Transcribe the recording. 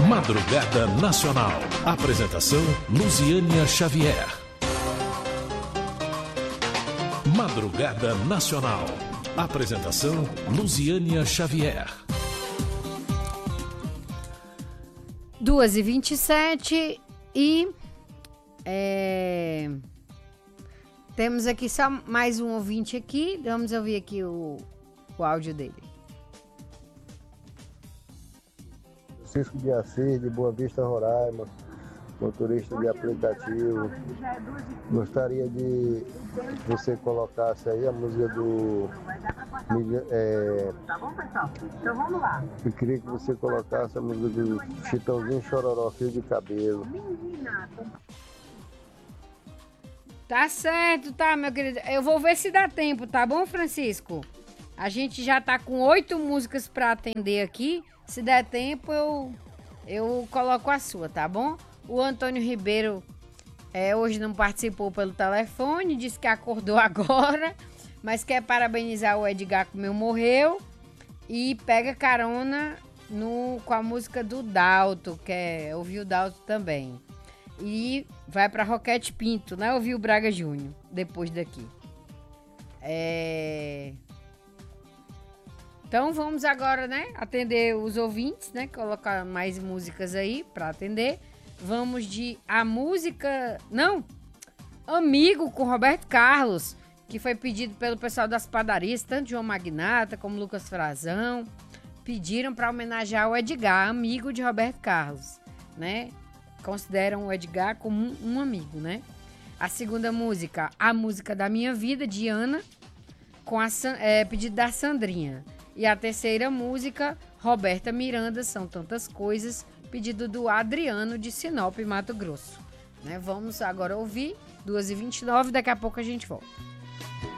Madrugada Nacional. Apresentação Luziânia Xavier. Madrugada Nacional. Apresentação Luziânia Xavier. 2h27 e temos aqui só mais um ouvinte aqui. Vamos ouvir aqui o áudio dele. Francisco de Assis, de Boa Vista, Roraima, motorista de aplicativo. Gostaria de que você colocasse aí a música do... Tá bom, pessoal? Então vamos lá. Eu queria que você colocasse a música do Chitãozinho Chororó, Fio de Cabelo. Tá certo, tá, meu querido? Eu vou ver se dá tempo, tá bom, Francisco? A gente já tá com 8 músicas pra atender aqui. Se der tempo, eu coloco a sua, tá bom? O Antônio Ribeiro hoje não participou pelo telefone, disse que acordou agora, mas quer parabenizar o Edgar que meu morreu e pega carona com a música do Dalto, quer ouvir o Dalto também. E vai pra Roquete Pinto, né? Ouvir o Braga Júnior depois daqui. Então vamos agora, né? Atender os ouvintes, né? Colocar mais músicas aí pra atender. Vamos de a música... Não! Amigo com Roberto Carlos, que foi pedido pelo pessoal das padarias, tanto João Magnata como Lucas Frazão. Pediram para homenagear o Edgar, amigo de Roberto Carlos, né? Consideram o Edgar como um amigo, né? A segunda música, A Música da Minha Vida, de Ana, com pedido da Sandrinha. E a terceira música, Roberta Miranda, São Tantas Coisas, pedido do Adriano, de Sinop, Mato Grosso. Né? Vamos agora ouvir, 2h29, daqui a pouco a gente volta.